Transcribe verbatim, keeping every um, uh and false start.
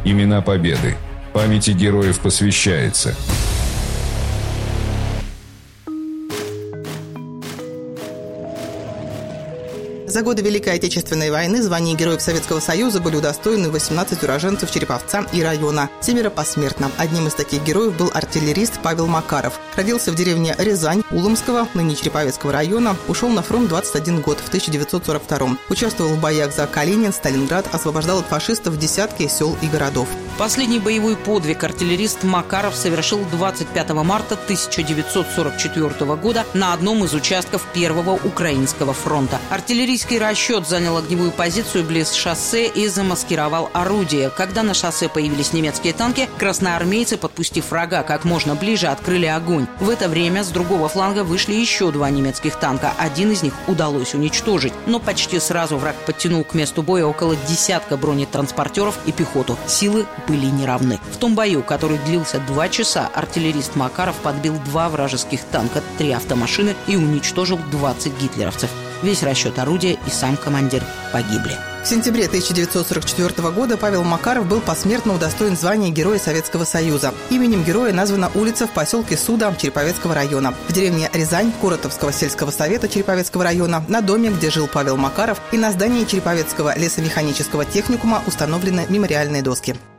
Имена победы. Памяти героев посвящается. За годы Великой Отечественной войны звания Героев Советского Союза были удостоены восемнадцать уроженцев Череповца и района. Семеро посмертно. Одним из таких героев был артиллерист Павел Макаров. Родился в деревне Рязань Уломского, ныне Череповецкого района. Ушел на фронт двадцать один год, в тысяча девятьсот сорок втором. Участвовал в боях за Калинин, Сталинград, освобождал от фашистов десятки сел и городов. Последний боевой подвиг артиллерист Макаров совершил двадцать пятого марта тысяча девятьсот сорок четвёртого года на одном из участков Первого Украинского фронта. Артиллерийский расчет занял огневую позицию близ шоссе и замаскировал орудие. Когда на шоссе появились немецкие танки, красноармейцы, подпустив врага как можно ближе, открыли огонь. В это время с другого фланга вышли еще два немецких танка. Один из них удалось уничтожить. Но почти сразу враг подтянул к месту боя около десятка бронетранспортеров и пехоту. Силы были неравны. В том бою, который длился два часа, артиллерист Макаров подбил два вражеских танка, три автомашины и уничтожил двадцать гитлеровцев. Весь расчет орудия и сам командир погибли. В сентябре тысяча девятьсот сорок четвёртого года Павел Макаров был посмертно удостоен звания Героя Советского Союза. Именем героя названа улица в поселке Суда Череповецкого района. В деревне Рязань Коротовского сельского совета Череповецкого района на доме, где жил Павел Макаров, и на здании Череповецкого лесомеханического техникума установлены мемориальные доски.